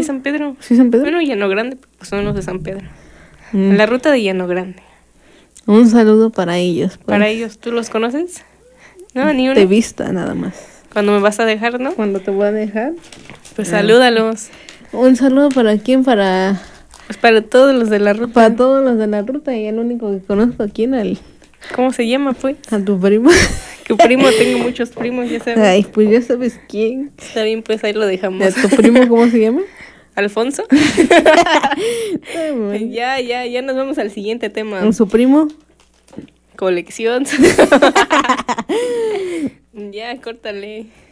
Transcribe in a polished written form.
San Pedro. ¿Sí, San Pedro? Bueno, Llano Grande, pues son los de San Pedro. La ruta de Llano Grande. Un saludo para ellos. Pues. Para ellos, ¿tú los conoces? No, ni uno. De vista, nada más. Cuando me vas a dejar, ¿no? Cuando te voy a dejar. Pues salúdalos. Un saludo para quién, para... Pues para todos los de la ruta. Para todos los de la ruta y el único que conozco aquí en el... ¿Cómo se llama, pues? A tu primo. Tu primo, tengo muchos primos, ya sabes. Ay, pues ya sabes quién. Está bien, pues ahí lo dejamos. ¿A tu primo cómo se llama? ¿Alfonso? Ya nos vamos al siguiente tema. ¿Con su primo? Colección. Ya, córtale.